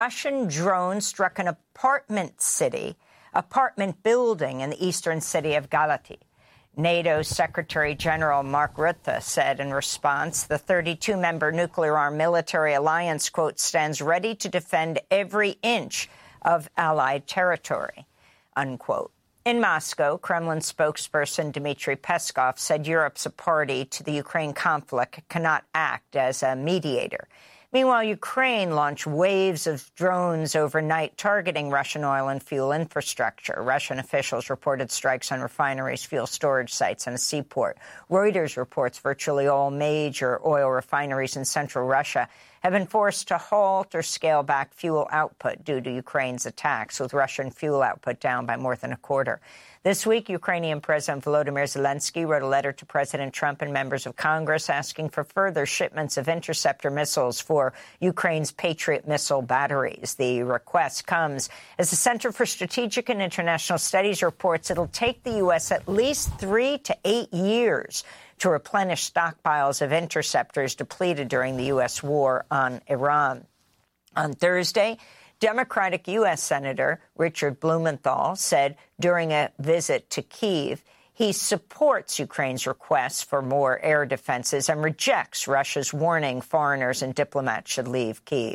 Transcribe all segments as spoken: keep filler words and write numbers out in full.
Russian drone struck an apartment city, apartment building in the eastern city of Galati. NATO Secretary General Mark Rutte said in response, the thirty-two member nuclear-armed military alliance, quote, stands ready to defend every inch of allied territory, unquote. In Moscow, Kremlin spokesperson Dmitry Peskov said Europe's a party to the Ukraine conflict, cannot act as a mediator. Meanwhile, Ukraine launched waves of drones overnight targeting Russian oil and fuel infrastructure. Russian officials reported strikes on refineries, fuel storage sites, and a seaport. Reuters reports virtually all major oil refineries in central Russia have been forced to halt or scale back fuel output due to Ukraine's attacks, with Russian fuel output down by more than a quarter. This week, Ukrainian President Volodymyr Zelensky wrote a letter to President Trump and members of Congress asking for further shipments of interceptor missiles for Ukraine's Patriot missile batteries. The request comes as the Center for Strategic and International Studies reports it'll take the U S at least three to eight years to replenish stockpiles of interceptors depleted during the U S war on Iran. On Thursday, Democratic U S Senator Richard Blumenthal said during a visit to Kyiv he supports Ukraine's request for more air defenses and rejects Russia's warning foreigners and diplomats should leave Kyiv.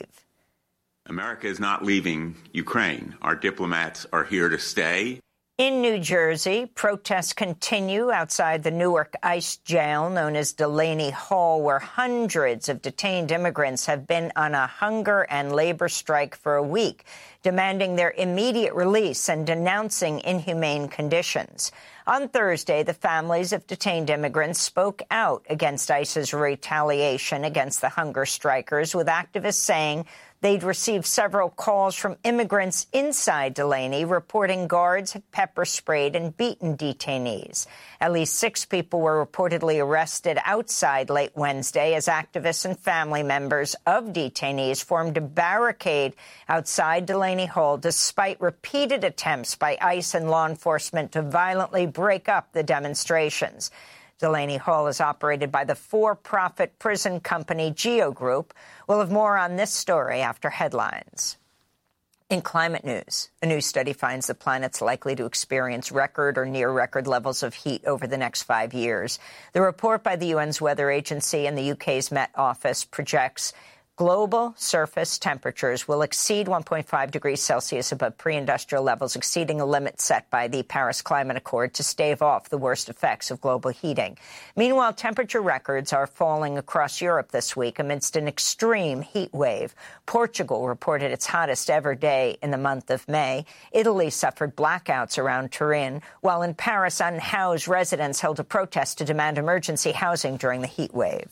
America is not leaving Ukraine. Our diplomats are here to stay. In New Jersey, protests continue outside the Newark ICE jail known as Delaney Hall, where hundreds of detained immigrants have been on a hunger and labor strike for a week, demanding their immediate release and denouncing inhumane conditions. On Thursday, the families of detained immigrants spoke out against ICE's retaliation against the hunger strikers, with activists saying they'd received several calls from immigrants inside Delaney reporting guards had pepper sprayed and beaten detainees. At least six people were reportedly arrested outside late Wednesday as activists and family members of detainees formed a barricade outside Delaney Hall despite repeated attempts by ICE and law enforcement to violently break up the demonstrations. Delaney Hall is operated by the for-profit prison company Geo Group. We'll have more on this story after headlines. In climate news, a new study finds the planet's likely to experience record or near-record levels of heat over the next five years. The report by the U N's Weather Agency and the U K's Met Office projects global surface temperatures will exceed one point five degrees Celsius above pre-industrial levels, exceeding a limit set by the Paris Climate Accord to stave off the worst effects of global heating. Meanwhile, temperature records are falling across Europe this week amidst an extreme heat wave. Portugal reported its hottest ever day in the month of May. Italy suffered blackouts around Turin, while in Paris, unhoused residents held a protest to demand emergency housing during the heat wave.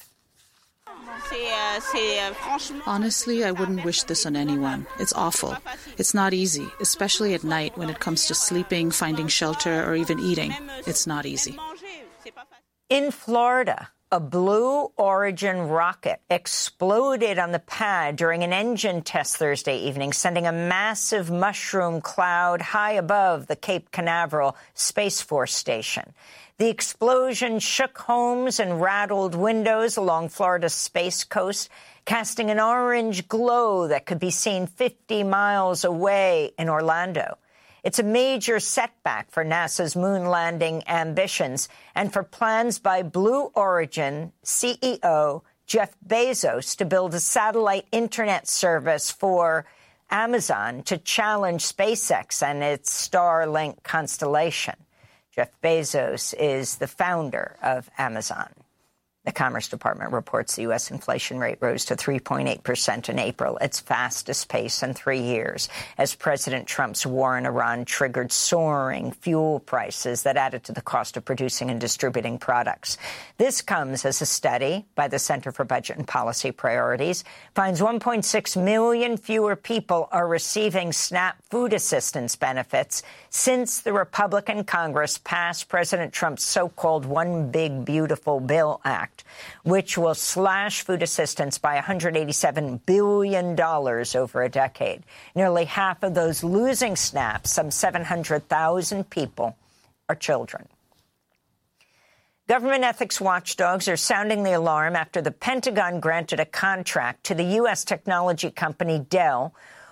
Honestly, I wouldn't wish this on anyone. It's awful. It's not easy, especially at night when it comes to sleeping, finding shelter, or even eating. It's not easy. In Florida, a Blue Origin rocket exploded on the pad during an engine test Thursday evening, sending a massive mushroom cloud high above the Cape Canaveral Space Force Station. The explosion shook homes and rattled windows along Florida's Space Coast, casting an orange glow that could be seen fifty miles away in Orlando. It's a major setback for NASA's moon landing ambitions and for plans by Blue Origin C E O Jeff Bezos to build a satellite internet service for Amazon to challenge SpaceX and its Starlink constellation. Jeff Bezos is the founder of Amazon. The Commerce Department reports the U S inflation rate rose to three point eight percent in April, its fastest pace in three years, as President Trump's war in Iran triggered soaring fuel prices that added to the cost of producing and distributing products. This comes as a study by the Center for Budget and Policy Priorities finds one point six million fewer people are receiving SNAP food assistance benefits since the Republican Congress passed President Trump's so-called One Big Beautiful Bill Act, which will slash food assistance by one hundred eighty-seven billion dollars over a decade. Nearly half of those losing SNAP, some seven hundred thousand people, are children. Government ethics watchdogs are sounding the alarm after the Pentagon granted a contract to the U S technology company Dell